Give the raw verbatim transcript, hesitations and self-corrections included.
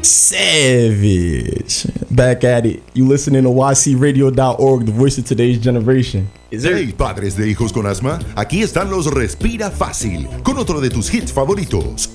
Savage. Back at it. You listening to y c radio dot org, the voice of today's generation. Hey, padres de hijos con asma, aquí están los Respira Fácil, con otro de tus hits favoritos,